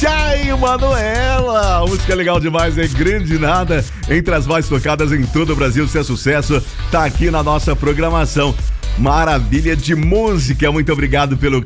Chay Manuela, música legal demais, é grande nada, entre as mais tocadas em todo o Brasil, se é sucesso, tá aqui na nossa programação. Maravilha de música, muito obrigado pelo